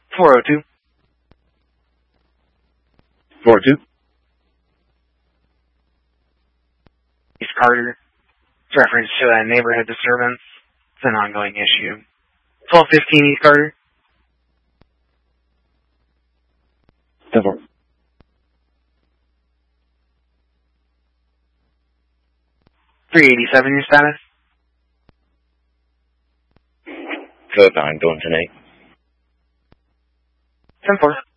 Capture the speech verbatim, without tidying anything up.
four oh two. four oh two. East Carter. It's reference to a neighborhood disturbance. It's an ongoing issue. twelve fifteen East Carter. ten four. three eighty-seven, your status? Code nine, going to Nate. ten four.